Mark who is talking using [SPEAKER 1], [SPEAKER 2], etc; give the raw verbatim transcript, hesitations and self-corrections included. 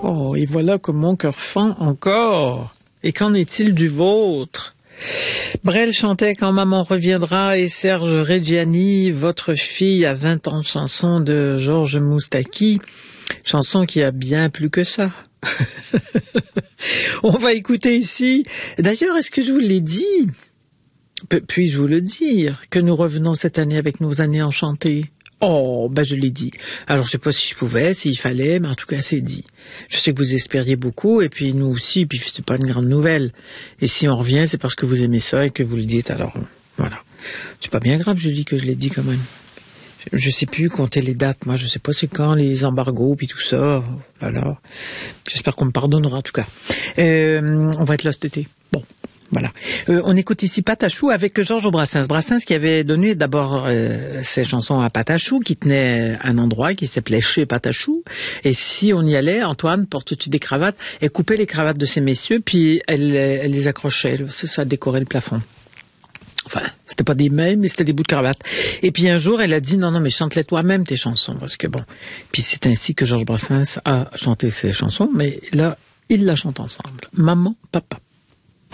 [SPEAKER 1] Oh, et voilà que mon cœur fend encore. Et qu'en est-il du vôtre? Brel chantait Quand maman reviendra et Serge Reggiani, Votre fille à vingt ans, chanson de Georges Moustaki, chanson qui a bien plus que ça. On va écouter ici. D'ailleurs, est-ce que je vous l'ai dit? Puis-je vous le dire que nous revenons cette année avec nos années enchantées? Oh, ben je l'ai dit. Alors je sais pas si je pouvais, s'il fallait, mais en tout cas c'est dit. Je sais que vous espériez beaucoup, et puis nous aussi, puis c'est pas une grande nouvelle. Et si on revient, c'est parce que vous aimez ça et que vous le dites, alors voilà. C'est pas bien grave, je dis que je l'ai dit quand même. Je sais plus compter les dates, moi je sais pas c'est quand les embargos puis tout ça. Alors, j'espère qu'on me pardonnera en tout cas. Euh, on va être là cet été. Bon. Voilà. Euh, on écoute ici Patachou avec Georges Brassens. Brassens qui avait donné d'abord euh, ses chansons à Patachou, qui tenait un endroit qui s'appelait Chez Patachou. Et si on y allait, Antoine, porte-tu des cravates, elle coupait les cravates de ces messieurs, puis elle, elle les accrochait. Ça, ça décorait le plafond. Enfin, c'était pas des mains, mais c'était des bouts de cravate. Et puis un jour, elle a dit, non, non, mais chante-les toi-même, tes chansons. Parce que bon. Puis c'est ainsi que Georges Brassens a chanté ses chansons, mais là, ils la chantent ensemble. Maman, papa.